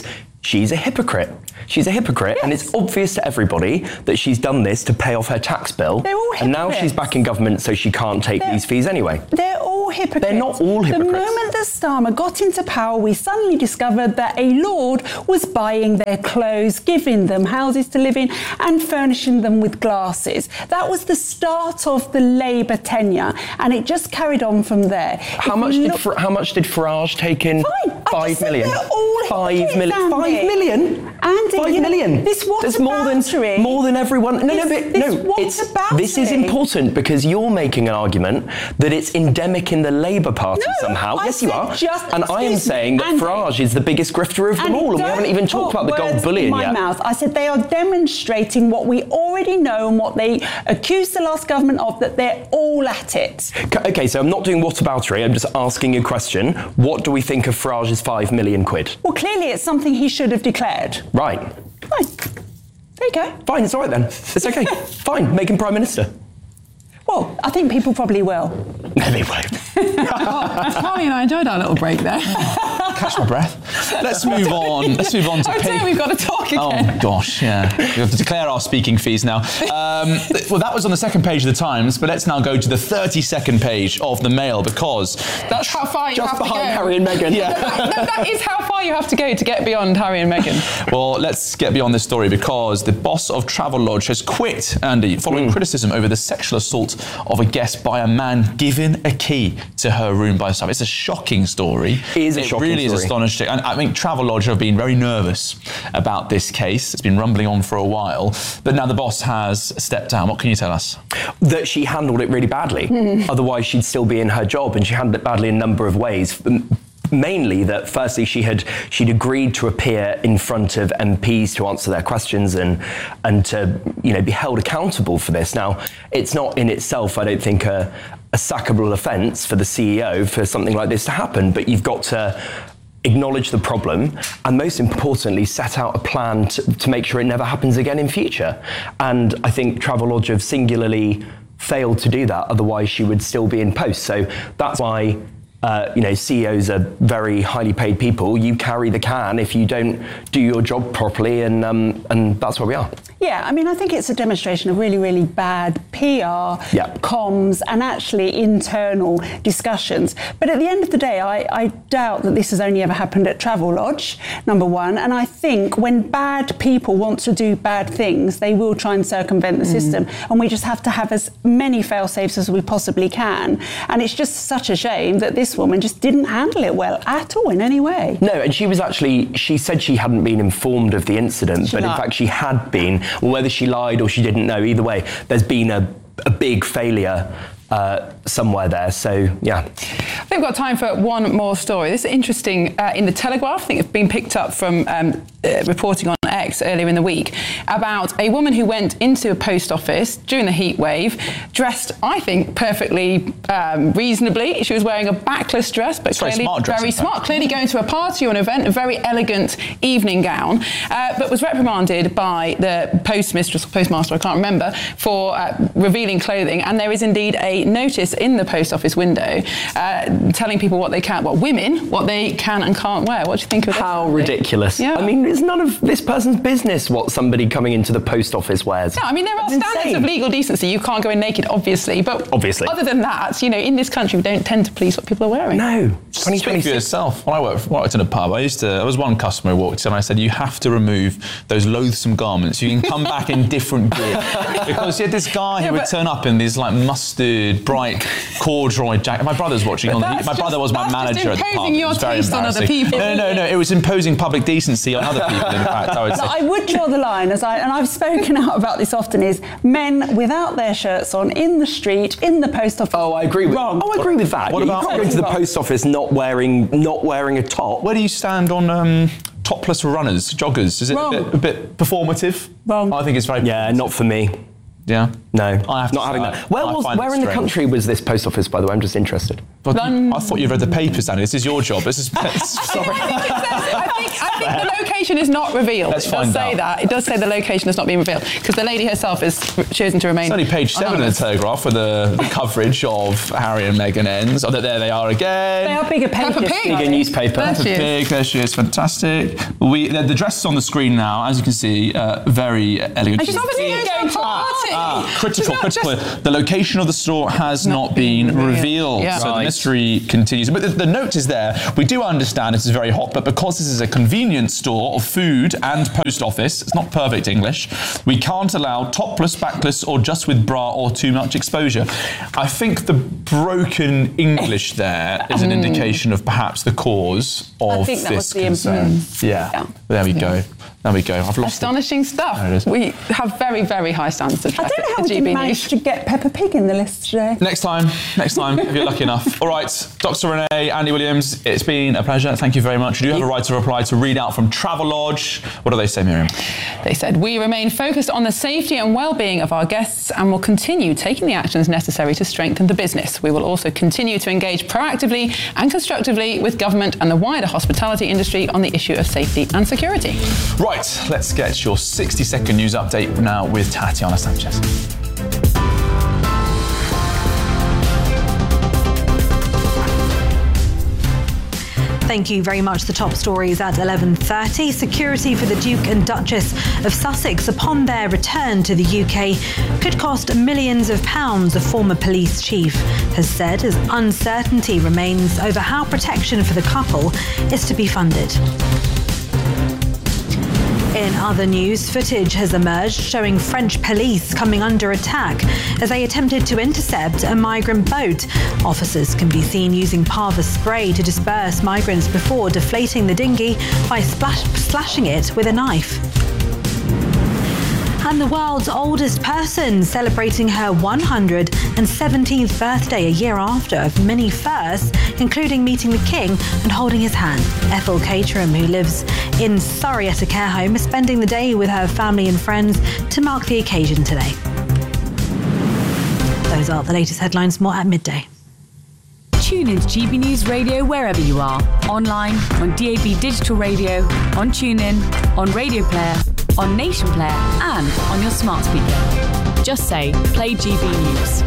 she's a hypocrite. She's a hypocrite, yes. And it's obvious to everybody that she's done this to pay off her tax bill. They're all hypocrites. And now she's back in government, so she can't take they're, these fees anyway. They're all hypocrites. They're not all hypocrites. The moment that Starmer got into power, we suddenly discovered that a lord was buying their clothes, giving them houses to live in, and furnishing them with glasses. That was the start of the Labour tenure, and it just carried on from there. How much did look, Fra- How much did Farage take in? Fine. Five million. They're all Five million. Five million. Andy, Five you know, million. This water There's more than more than everyone. No, this, no, but this no. It's battery. This is important because you're making an argument that it's endemic in the Labour Party no, somehow. I yes, you are. Just, and I am saying that Andy, Farage is the biggest grifter of them all, and we haven't even talked about the gold bullion in my yet. Mouth. I said they are demonstrating what we already know and what they accused the last government of, that they're all at it. Okay, so I'm not doing whataboutery. I'm just asking a question. What do we think of Farage's five million quid? Well, clearly it's something he should have declared. Right. Fine. There you go. Fine, it's all right then. It's okay. Fine, make him Prime Minister. Well, I think people probably will. No, they won't. oh, Carly and I enjoyed our little break there. Catch my breath. Let's move on. Let's move on to. Oh, pay- we've got to talk again. Oh gosh, yeah. We have to declare our speaking fees now. Um, well, that was on the second page of the Times, but let's now go to the thirty-second page of the Mail because that's how far you just have to go. behind Harry and Meghan. Yeah, no, that is how far you have to go to get beyond Harry and Meghan. Well, let's get beyond this story because the boss of Travelodge has quit, Andy, following mm. criticism over the sexual assault of a guest by a man given a key to her room by staff. It's a shocking story. It is a it shocking really story. is astonishing. And I think Travelodge have been very nervous about this case. It's been rumbling on for a while, but now the boss has stepped down. What can you tell us? That she handled it really badly. Mm. Otherwise, she'd still be in her job, and she handled it badly in a number of ways. Mainly that firstly she had she'd agreed to appear in front of M Ps to answer their questions and and to you know be held accountable for this. Now it's not in itself, I don't think, a, a sackable offence for the C E O for something like this to happen, but you've got to acknowledge the problem and most importantly set out a plan to, to make sure it never happens again in future. And I think Travelodge have singularly failed to do that, otherwise she would still be in post. So that's why Uh, you know, C E Os are very highly paid people. You carry the can if you don't do your job properly, and um, and that's where we are. Yeah, I mean, I think it's a demonstration of really, really bad P R, yeah. comms, and actually internal discussions. But at the end of the day, I, I doubt that this has only ever happened at Travelodge, number one. And I think when bad people want to do bad things, they will try and circumvent the mm. system. And we just have to have as many fail-safes as we possibly can. And it's just such a shame that this woman just didn't handle it well at all in any way. No, and she was actually, she said she hadn't been informed of the incident, she but not. in fact she had been. Well, whether she lied or she didn't know, either way, there's been a, a big failure uh, somewhere there. So, yeah. I think we've got time for one more story. This is interesting uh, in the Telegraph. I think it's been picked up from um, uh, reporting on X earlier in the week about a woman who went into a post office during the heat wave, dressed, I think, perfectly um, reasonably. She was wearing a backless dress, but it's clearly very smart, dress, very smart, clearly going to a party or an event, a very elegant evening gown, uh, but was reprimanded by the postmistress or postmaster, I can't remember, for uh, revealing clothing. And there is indeed a notice in the post office window uh, telling people what they can, what women, what they can and can't wear. What do you think of that? How ridiculous. Yeah. I mean, it's none of this person's business what somebody coming into the post office wears. Yeah, I mean, there are That's standards insane. of legal decency. You can't go in naked, obviously, but obviously. other than that, you know, in this country, we don't tend to police what people are wearing. No. Speak for yourself. When I worked, worked in a pub, I used to, there was one customer who walked in and I said, you have to remove those loathsome garments. You can come back in different gear. Because you had this guy Yeah, who would but- turn up in these like mustard, bright corduroy jacket. My brother's watching on the, That's my just- brother was my that's just manager at the pub. imposing It your was very taste on other embarrassing. people. No, no, no. It was imposing public decency on other people, in fact, I would say. No, I would draw the line, as I and I've spoken out about this often, is men without their shirts on in the street, in the post office. Oh, I agree with Wrong. Oh, I agree with that. What you about- can't go into the post office not wearing not wearing a top. Where do you stand on um, topless runners, joggers? Is it a Wrong. bit, a bit performative? Wrong. I think it's very... Yeah, not for me. Yeah? No, I have to not say having I- that. Where I was find it where in the strange. country was this post office, by the way? I'm just interested. But I thought you read the papers, Danny. This is your job. This is... Sorry. I think, I think the location is not revealed. Let's it does find say out. that. It does say the location has not been revealed because the lady herself has chosen to remain. It's only page seven anonymous. of the Telegraph for the, the coverage of Harry and Meghan ends. Oh, there they are again. They are bigger pages. Peppa Pig. Bigger newspaper. There Peppa she is. Pig, there she is, fantastic. We the, the dress is on the screen now, as you can see, uh, very elegant. And she's obviously going to a party. Ah, critical, She's not critical. just- The location of the store has not, been revealed, Yeah. so the Right. mystery continues. But the, the note is there. We do understand it is very hot, but because this is a convenience store of food and post office, it's not perfect English, we can't allow topless, backless, or just with bra or too much exposure. I think the broken English there is an indication of perhaps the cause of I think that this was the concern. mm, Yeah. yeah. There we go. There we go. I've lost it. Astonishing stuff. There it is. We have very, very high standards of I traffic don't know how at we G didn't B manage News. to get Peppa Pig in the list today. Next time, next time, if you're lucky enough. All right, Doctor Renee, Andy Williams, it's been a pleasure. Thank you very much. You do have a right to reply to read out from Travelodge. What do they say, Miriam? They said, we remain focused on the safety and well-being of our guests and will continue taking the actions necessary to strengthen the business. We will also continue to engage proactively and constructively with government and the wider hospitality industry on the issue of safety and security. Right, let's get your sixty second news update now with Tatiana Sanchez. Thank you very much. The top stories at eleven thirty. Security for the Duke and Duchess of Sussex upon their return to the U K could cost millions of pounds, a former police chief has said, as uncertainty remains over how protection for the couple is to be funded. In other news, footage has emerged showing French police coming under attack as they attempted to intercept a migrant boat. Officers can be seen using Parva spray to disperse migrants before deflating the dinghy by splash- slashing it with a knife. And the world's oldest person celebrating her one hundred seventeenth birthday a year after of many firsts, including meeting the King and holding his hand. Ethel Caterham, who lives in Surrey at a care home, is spending the day with her family and friends to mark the occasion today. Those are the latest headlines, more at midday. Tune in to G B News Radio wherever you are. Online, on D A B Digital Radio, on TuneIn, on Radio Player, on Nation Player, and on your smart speaker. Just say, play G B News.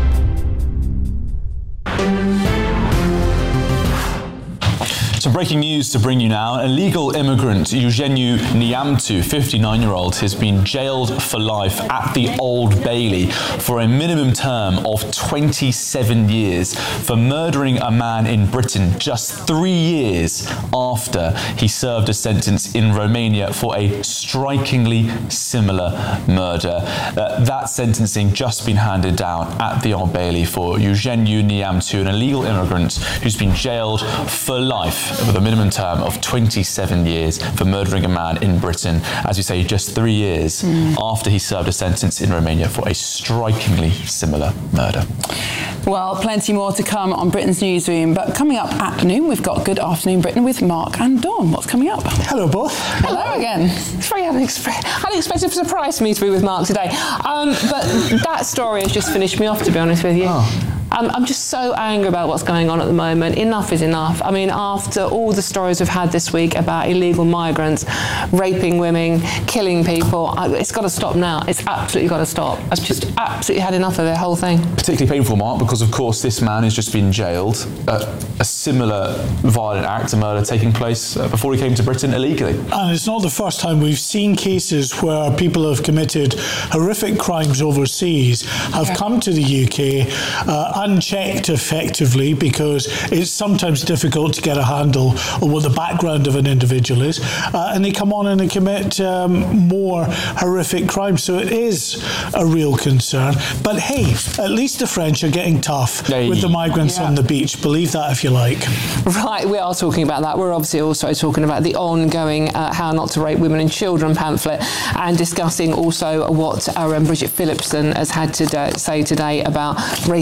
Some breaking news to bring you now. Illegal immigrant Eugeniu Niamtu, fifty-nine-year-old, has been jailed for life at the Old Bailey for a minimum term of twenty-seven years for murdering a man in Britain just three years after he served a sentence in Romania for a strikingly similar murder. Uh, that sentencing just been handed down at the Old Bailey for Eugeniu Niamtu, an illegal immigrant who's been jailed for life with a minimum term of twenty-seven years for murdering a man in Britain, as you say, just three years mm. after he served a sentence in Romania for a strikingly similar murder. Well, plenty more to come on Britain's Newsroom, but coming up at noon, we've got Good Afternoon Britain with Mark and Dawn. What's coming up? Hello, both. Hello again. It's very unexpe- unexpected surprise for me to be with Mark today. Um, but that story has just finished me off, to be honest with you. Oh. Um, I'm just so angry about what's going on at the moment. Enough is enough. I mean, after all the stories we've had this week about illegal migrants raping women, killing people, I, it's got to stop now. It's absolutely got to stop. I've just absolutely had enough of the whole thing. Particularly painful, Mark, because of course this man has just been jailed. Uh, a similar violent act, a murder, taking place uh, before he came to Britain illegally. And it's not the first time we've seen cases where people have committed horrific crimes overseas, have yeah. come to the U K, uh, unchecked effectively, because it's sometimes difficult to get a handle on what the background of an individual is, uh, and they come on and they commit um, more horrific crimes. So it is a real concern. But hey, at least the French are getting tough hey. with the migrants yeah. on the beach. Believe that if you like. Right, we are talking about that. We're obviously also talking about the ongoing uh, How Not to Rape Women and Children pamphlet, and discussing also what our um, Bridget Phillipson has had to uh, say today about racism and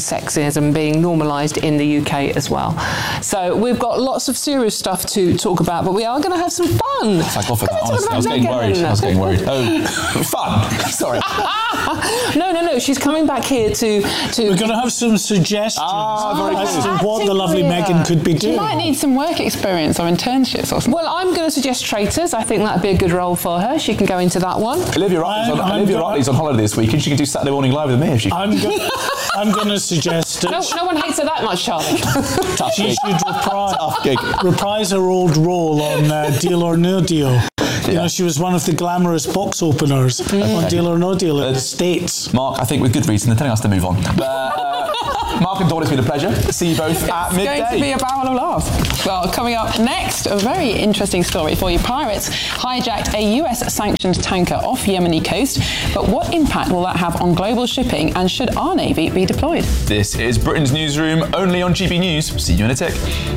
sexism being normalised in the U K as well. So we've got lots of serious stuff to talk about, but we are going to have some fun. Thank God for that, honestly. I was getting worried. I was getting worried. Oh, fun. Sorry. no, no, no. She's coming back here to... to We're going to have some suggestions ah, very as good. to what the lovely Meghan could be doing. She might need some work experience or internships or something. Well, I'm going to suggest Traitors. I think that'd be a good role for her. She can go into that one. Olivia Wrightley's on, Olivia Wrightley's on holiday this week, and she can do Saturday Morning Live with me if she can. I'm, go- I'm going to suggest it. No, no one hates her that much, Charlie. Tough she gig. should reprise, Tough gig. reprise her old role on uh, Deal or No Deal. You Yeah. know, she was one of the glamorous box openers mm. on Deal or No Deal in the States. Mark, I think with good reason, they're telling us to move on. But, uh, Mark and Dawn, it's been a pleasure. See you both it's at midday. It's going to be a barrel of laughs. Well, coming up next, a very interesting story for you. Pirates hijacked a U S-sanctioned tanker off Yemeni coast. But what impact will that have on global shipping, and should our Navy be deployed? This is Britain's Newsroom, only on G B News. See you in a tick.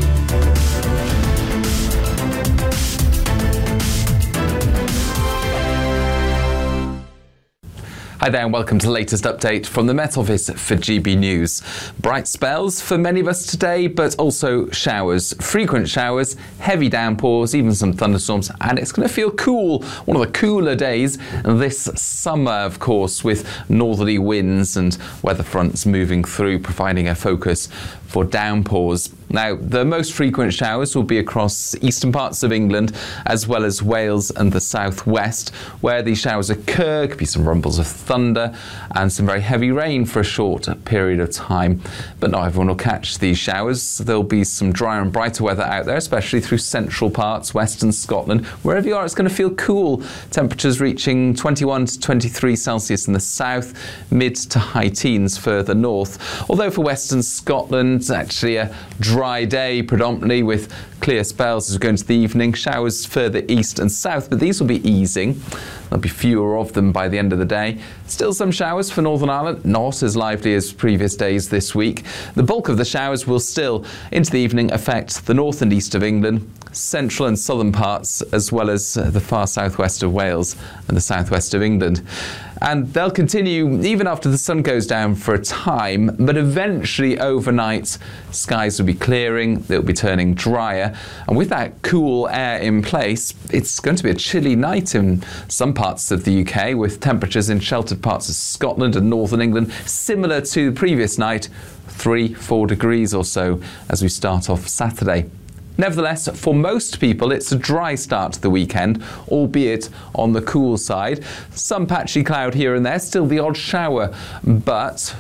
Hi there and welcome to the latest update from the Met Office for G B News. Bright spells for many of us today, but also showers. Frequent showers, heavy downpours, even some thunderstorms, and it's going to feel cool. One of the cooler days this summer, of course, with northerly winds and weather fronts moving through, providing a focus for downpours. Now, the most frequent showers will be across eastern parts of England, as well as Wales and the southwest. Where these showers occur, could be some rumbles of thunder and some very heavy rain for a short period of time. But not everyone will catch these showers. There'll be some drier and brighter weather out there, especially through central parts, western Scotland. Wherever you are, it's going to feel cool. Temperatures reaching twenty-one to twenty-three Celsius in the south, mid to high teens further north. Although for western Scotland, it's actually a dry day predominantly with clear spells as we go into the evening. Showers further east and south, but these will be easing. There'll be fewer of them by the end of the day. Still some showers for Northern Ireland, not as lively as previous days this week. The bulk of the showers will still, into the evening, affect the north and east of England, central and southern parts, as well as the far southwest of Wales and the southwest of England. And they'll continue even after the sun goes down for a time, but eventually overnight skies will be clearing, they'll be turning drier, and with that cool air in place, it's going to be a chilly night in some parts of the U K, with temperatures in sheltered parts of Scotland and northern England similar to the previous night, three, four degrees or so as we start off Saturday. Nevertheless, for most people, it's a dry start to the weekend, albeit on the cool side. Some patchy cloud here and there, still the odd shower, but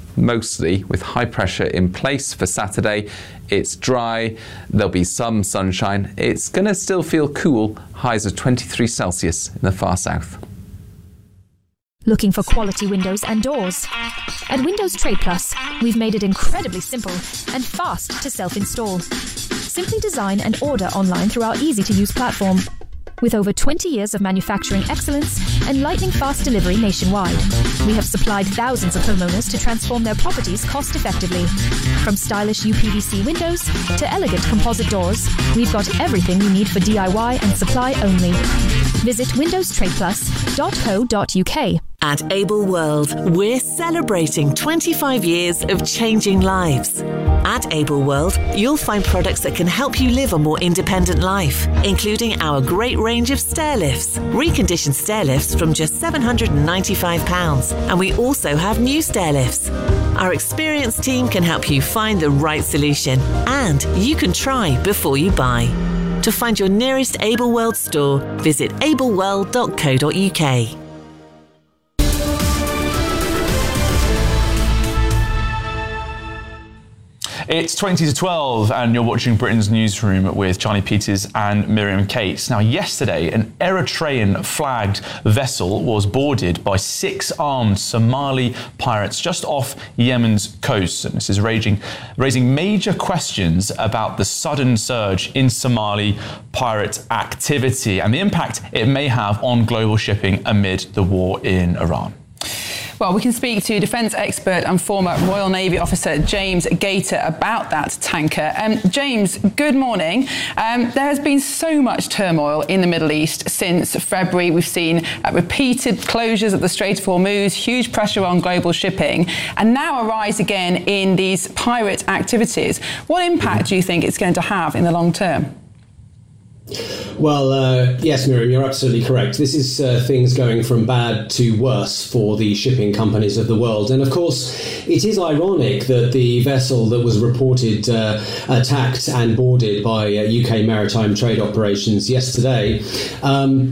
mostly with high pressure in place for Saturday. It's dry, there'll be some sunshine. It's going to still feel cool, highs of twenty-three Celsius in the far south. Looking for quality windows and doors? At Windows Trade Plus, we've made it incredibly simple and fast to self-install. Simply design and order online through our easy-to-use platform. With over twenty years of manufacturing excellence and lightning-fast delivery nationwide, we have supplied thousands of homeowners to transform their properties cost-effectively. From stylish U P V C windows to elegant composite doors, we've got everything you need for D I Y and supply only. Visit windows trade plus dot co dot U K. At Able World, we're celebrating twenty-five years of changing lives. At Able World, you'll find products that can help you live a more independent life, including our great range of stair lifts, reconditioned stair lifts from just seven hundred ninety-five pounds, and we also have new stair lifts. Our experienced team can help you find the right solution, and you can try before you buy. To find your nearest Able World store, visit able world dot co dot U K. It's twenty to twelve and you're watching Britain's Newsroom with Charlie Peters and Miriam Cates. Now, yesterday, an Eritrean flagged vessel was boarded by six armed Somali pirates just off Yemen's coast. And this is raising, raising major questions about the sudden surge in Somali pirate activity and the impact it may have on global shipping amid the war in Iran. Well, we can speak to defence expert and former Royal Navy officer James Gator about that tanker. Um, James, good morning. Um, there has been so much turmoil in the Middle East since February. We've seen uh, repeated closures of the Strait of Hormuz, huge pressure on global shipping, and now a rise again in these pirate activities. What impact do you think it's going to have in the long term? Well, uh, yes, Miriam, you're absolutely correct. This is uh, things going from bad to worse for the shipping companies of the world. And of course, it is ironic that the vessel that was reported uh, attacked and boarded by uh, U K Maritime Trade Operations yesterday um,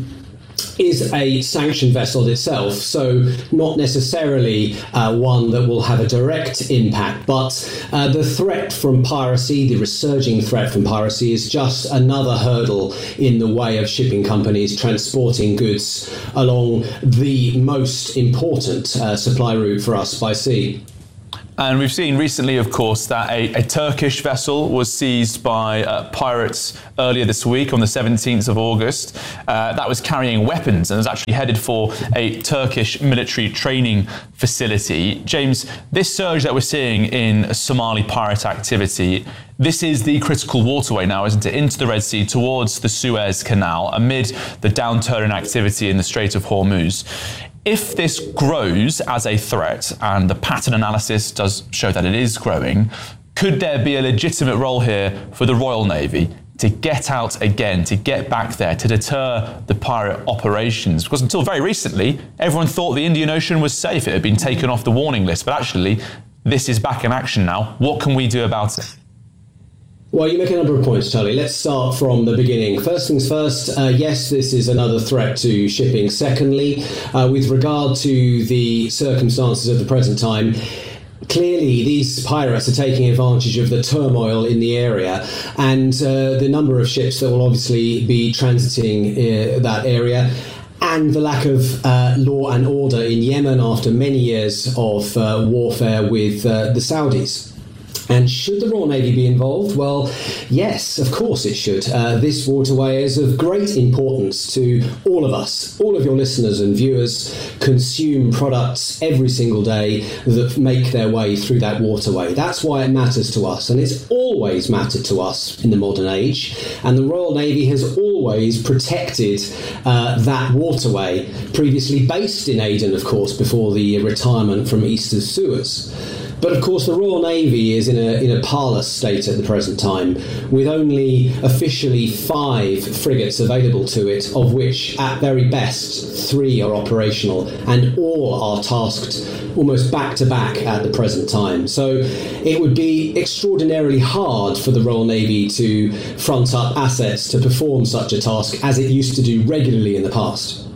is a sanctioned vessel itself, so not necessarily uh, one that will have a direct impact, but uh, the threat from piracy, the resurging threat from piracy, is just another hurdle in the way of shipping companies transporting goods along the most important uh, supply route for us by sea. And we've seen recently, of course, that a, a Turkish vessel was seized by uh, pirates earlier this week on the seventeenth of August. Uh, that was carrying weapons and was actually headed for a Turkish military training facility. James, this surge that we're seeing in Somali pirate activity, this is the critical waterway now, isn't it, into the Red Sea towards the Suez Canal amid the downturn in activity in the Strait of Hormuz. If this grows as a threat, and the pattern analysis does show that it is growing, could there be a legitimate role here for the Royal Navy to get out again, to get back there, to deter the pirate operations? Because until very recently, everyone thought the Indian Ocean was safe. It had been taken off the warning list, but actually, this is back in action now. What can we do about it? Well, you make a number of points, Charlie. Let's start from the beginning. First things first, uh, yes, this is another threat to shipping. Secondly, uh, with regard to the circumstances of the present time, clearly these pirates are taking advantage of the turmoil in the area and uh, the number of ships that will obviously be transiting uh, that area, and the lack of uh, law and order in Yemen after many years of uh, warfare with uh, the Saudis. And should the Royal Navy be involved? Well, yes, of course it should. Uh, this waterway is of great importance to all of us. All of your listeners and viewers consume products every single day that make their way through that waterway. That's why it matters to us, and it's always mattered to us in the modern age. And the Royal Navy has always protected uh, that waterway, previously based in Aden, of course, before the retirement from East of Suez. But of course, the Royal Navy is in a in a parlous state at the present time, with only officially five frigates available to it, of which, at very best, three are operational, and all are tasked almost back to back at the present time. So it would be extraordinarily hard for the Royal Navy to front up assets to perform such a task as it used to do regularly in the past.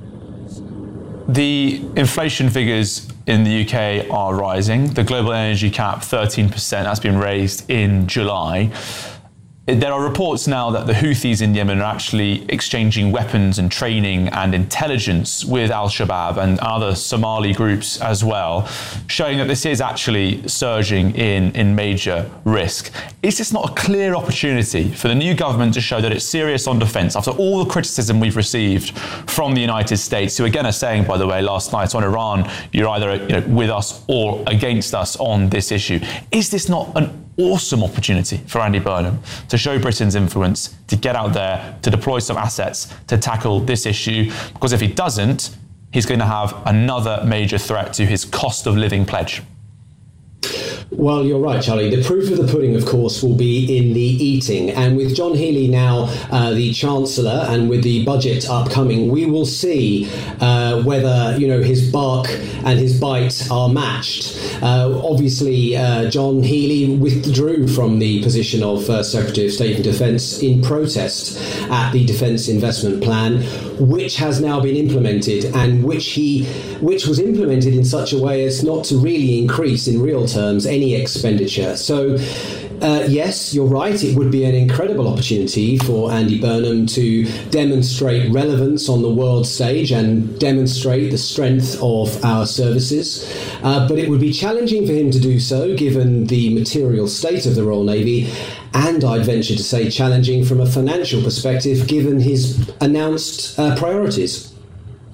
The inflation figures in the U K are rising. The global energy cap, thirteen percent, has been raised in July. There are reports now that the Houthis in Yemen are actually exchanging weapons and training and intelligence with Al-Shabaab and other Somali groups as well, showing that this is actually surging in, in major risk. Is this not a clear opportunity for the new government to show that it's serious on defence after all the criticism we've received from the United States, who again are saying, by the way, last night on Iran, you're either you know, with us or against us on this issue? Is this not an awesome opportunity for Andy Burnham to show Britain's influence, to get out there, to deploy some assets, to tackle this issue? Because if he doesn't, he's going to have another major threat to his cost of living pledge. Well, you're right, Charlie. The proof of the pudding, of course, will be in the eating. And with John Healey now uh, the Chancellor, and with the budget upcoming, we will see uh, whether, you know, his bark and his bite are matched. Uh, obviously, uh, John Healey withdrew from the position of uh, Secretary of State for Defence in protest at the Defence Investment Plan, which has now been implemented, and which he, which was implemented in such a way as not to really increase in real terms any expenditure. So, uh, yes, you're right. It would be an incredible opportunity for Andy Burnham to demonstrate relevance on the world stage and demonstrate the strength of our services. Uh, but it would be challenging for him to do so, given the material state of the Royal Navy, and I'd venture to say challenging from a financial perspective, given his announced uh, priorities.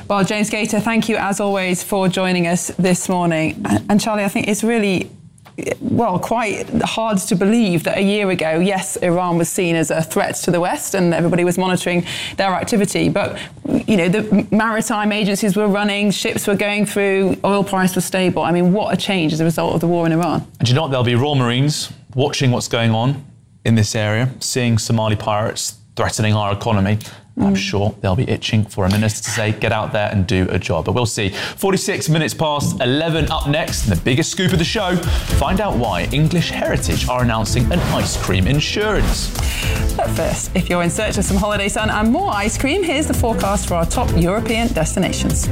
Well, James Gator, thank you as always for joining us this morning. And Charlie, I think it's really, well, quite hard to believe that a year ago, yes, Iran was seen as a threat to the West and everybody was monitoring their activity. But, you know, the maritime agencies were running, ships were going through, oil price was stable. I mean, what a change as a result of the war in Iran. And you know what? There'll be Royal Marines watching what's going on in this area, seeing Somali pirates threatening our economy. I'm mm. sure they'll be itching for a minister to say, get out there and do a job. But we'll see. forty-six minutes past eleven up next. And the biggest scoop of the show, find out why English Heritage are announcing an ice cream insurance. But first, if you're in search of some holiday sun and more ice cream, here's the forecast for our top European destinations.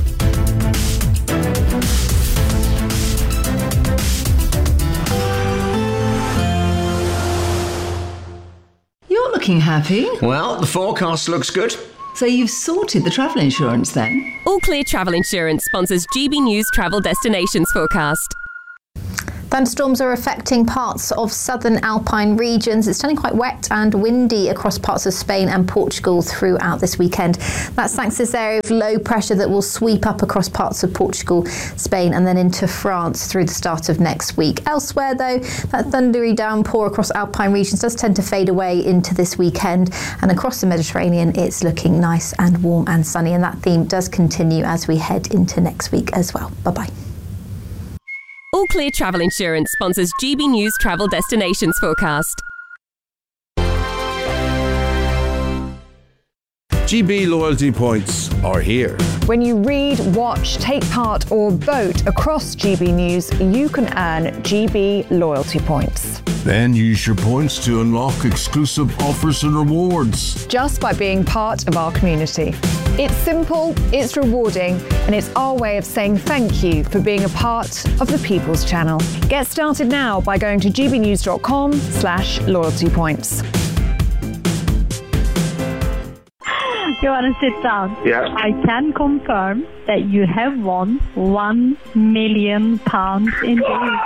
You're looking happy. Well, the forecast looks good. So you've sorted the travel insurance then? All Clear Travel Insurance sponsors G B News Travel Destinations Forecast. Thunderstorms are affecting parts of southern Alpine regions. It's turning quite wet and windy across parts of Spain and Portugal throughout this weekend. That's thanks to this area of low pressure that will sweep up across parts of Portugal, Spain and then into France through the start of next week. Elsewhere though, that thundery downpour across Alpine regions does tend to fade away into this weekend, and across the Mediterranean it's looking nice and warm and sunny, and that theme does continue as we head into next week as well. Bye-bye. All Clear Travel Insurance sponsors G B News Travel Destinations Forecast. G B loyalty points are here. When you read, watch, take part or vote across G B News, you can earn G B loyalty points. Then use your points to unlock exclusive offers and rewards. Just by being part of our community. It's simple, it's rewarding, and it's our way of saying thank you for being a part of the People's Channel. Get started now by going to gbnews.com slash loyalty points. You want to sit down? Yeah. I can confirm that you have won one million pounds in days.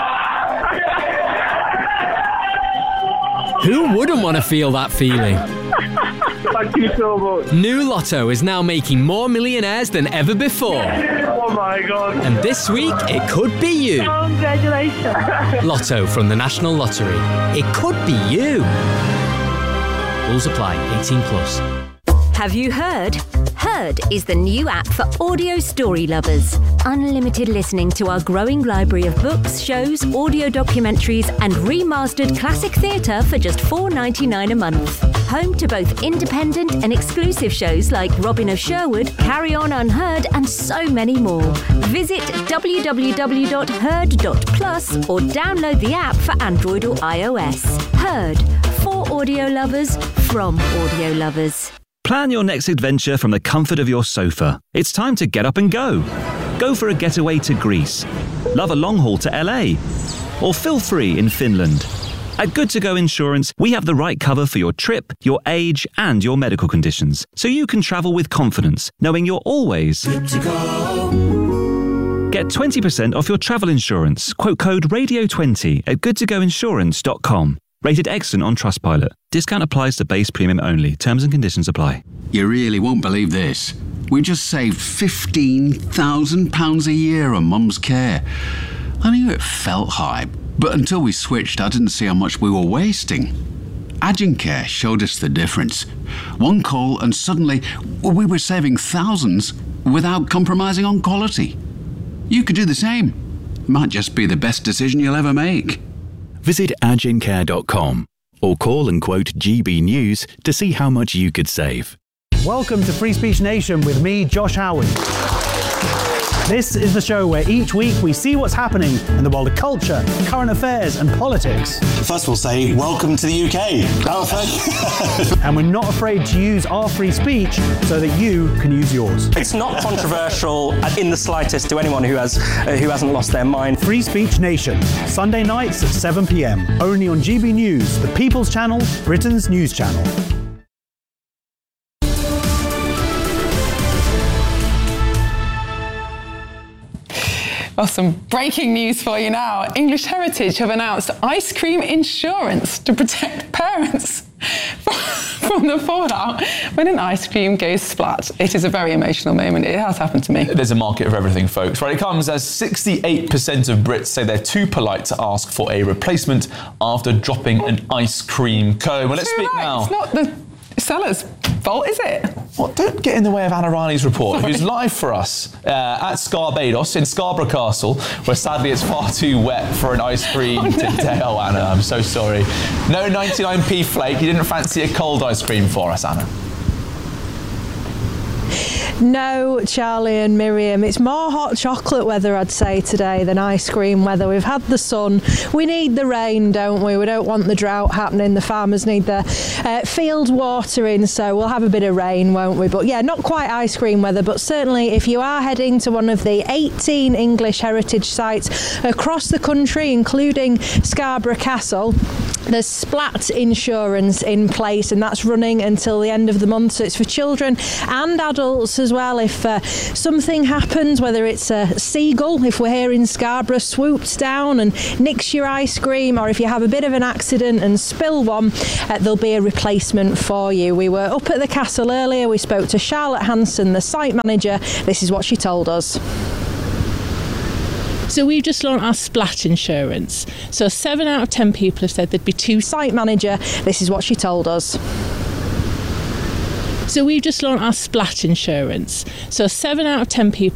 Who wouldn't want to feel that feeling? Thank you so much. New Lotto is now making more millionaires than ever before. Oh my God. And this week, it could be you. Congratulations. Lotto from the National Lottery. It could be you. Rules apply. eighteen plus. Have you heard? Heard is the new app for audio story lovers. Unlimited listening to our growing library of books, shows, audio documentaries and remastered classic theatre for just four dollars ninety-nine a month. Home to both independent and exclusive shows like Robin of Sherwood, Carry On Unheard and so many more. Visit w w w dot heard dot plus or download the app for Android or iOS. Heard. For audio lovers, from audio lovers. Plan your next adventure from the comfort of your sofa. It's time to get up and go. Go for a getaway to Greece. Love a long haul to L A. Or feel free in Finland. At Good To Go Insurance, we have the right cover for your trip, your age, and your medical conditions, so you can travel with confidence, knowing you're always good to go. Get twenty percent off your travel insurance. Quote code radio twenty at good to go insurance dot com. Rated excellent on Trustpilot. Discount applies to base premium only. Terms and conditions apply. You really won't believe this. We just saved fifteen thousand pounds a year on Mum's care. I knew it felt high, but until we switched, I didn't see how much we were wasting. Agencare showed us the difference. One call and suddenly we were saving thousands without compromising on quality. You could do the same. Might just be the best decision you'll ever make. Visit agencare dot com or call and quote G B News to see how much you could save. Welcome to Free Speech Nation with me, Josh Howard. This is the show where each week we see what's happening in the world of culture, current affairs and politics. First we'll say, welcome to the U K. Oh, thank you. And we're not afraid to use our free speech so that you can use yours. It's not controversial in the slightest to anyone who has uh, who hasn't lost their mind. Free Speech Nation, Sunday nights at seven p m, only on G B News, the People's Channel, Britain's news channel. Well, some breaking news for you now. English Heritage have announced ice cream insurance to protect parents from the fallout when an ice cream goes splat. It is a very emotional moment. It has happened to me. There's a market for everything, folks. Right, it comes as sixty-eight percent of Brits say they're too polite to ask for a replacement after dropping an ice cream cone. Well, let's Too speak right. now. It's not the seller's fault, is it? Well, don't get in the way of Anna Riley's report, who's live for us uh, at Scarbados in Scarborough Castle, where sadly it's far too wet for an ice cream oh, today. No. Oh, Anna, I'm so sorry. No ninety-nine p flake. You didn't fancy a cold ice cream for us, Anna? No, Charlie and Miriam, it's more hot chocolate weather, I'd say, today than ice cream weather. We've had the sun. We need the rain, don't we? We don't want the drought happening. The farmers need the uh, field watering, so we'll have a bit of rain, won't we? But yeah, not quite ice cream weather, but certainly if you are heading to one of the eighteen English heritage sites across the country, including Scarborough Castle, there's splat insurance in place, and that's running until the end of the month. So it's for children and adults as well. If uh, something happens, whether it's a seagull, if we're here in Scarborough, swoops down and nicks your ice cream, or if you have a bit of an accident and spill one, uh, there'll be a replacement for you. We were up at the castle earlier. We spoke to Charlotte Hanson, the site manager. This is what she told us. So we've just launched our splat insurance. So seven out of ten people have said there'd be two. Site manager, this is what she told us. So we've just launched our splat insurance. So seven out of ten people